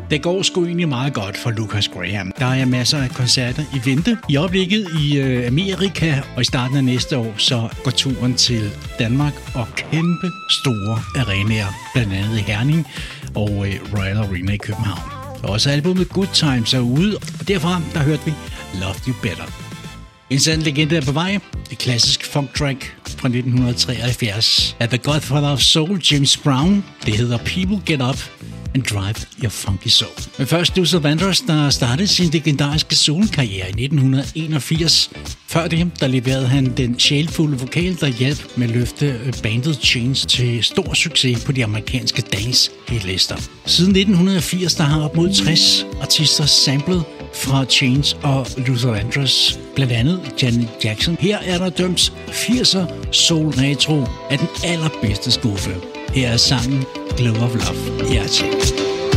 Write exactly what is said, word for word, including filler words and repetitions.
Det går sgu egentlig meget godt for Lucas Graham. Der er masser af koncerter i vente. I øjeblikket i øh, Amerika, og i starten af næste år, så går turen til Danmark og kæmpe store arenaer, blandt andet i Herning og øh, Royal Arena i København. Også albumet Good Times er ude, og derfra der hørte vi Love You Better. En sand legende er på vej. Et klassisk funk track fra nitten treoghalvfjerds af The Godfather of Soul, James Brown. Det hedder People Get Up and Drive Your Funky Soul. Men først Luther Vandross, der startede sin legendariske solokarriere i nitten enogfirs. Før det, der leverede han den sjælfulde vokal, der hjalp med at løfte bandet Chains til stor succes på de amerikanske dance-hitlister. Siden nitten firs, der har op mod tres artister samlet fra Chains og Luther Vandross, blandt andet Janet Jackson. Her er der dømt firser soul retro af den allerbedste skuffe. Her er sangen Glow of Love. Her til.